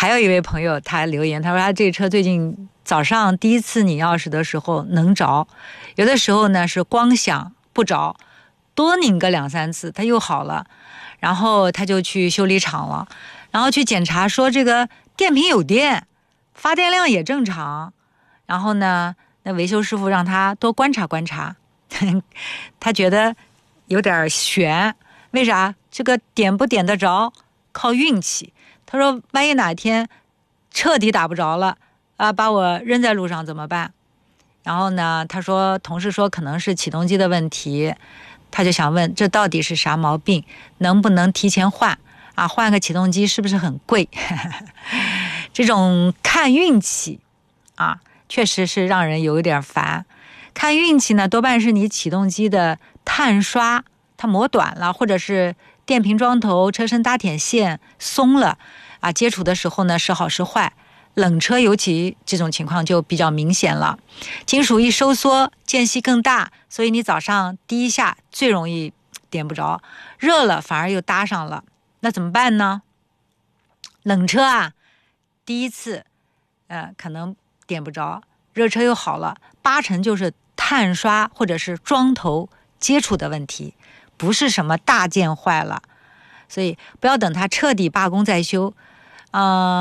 还有一位朋友他留言，他说他这车最近早上第一次拧钥匙的时候能着，有的时候呢是光响不着，多拧个2-3次他又好了，然后他就去修理厂了，然后去检查说这个电瓶有电，发电量也正常，然后呢那维修师傅让他多观察观察他觉得有点悬，为啥？这个点不点得着靠运气，他说万一哪天彻底打不着了啊，把我扔在路上怎么办？然后呢他说同事说可能是启动机的问题，他就想问这到底是啥毛病，能不能提前换啊？换个启动机是不是很贵这种看运气啊，确实是让人有一点烦。看运气呢，多半是你启动机的碳刷它磨短了，或者是电瓶桩头车身搭铁线松了啊，接触的时候呢是好是坏。冷车尤其这种情况就比较明显了，金属一收缩间隙更大，所以你早上第一下最容易点不着，热了反而又搭上了，那怎么办呢？冷车啊，第一次可能点不着，热车又好了，8成就是碳刷或者是桩头接触的问题，不是什么大件坏了，所以不要等它彻底罢工再修。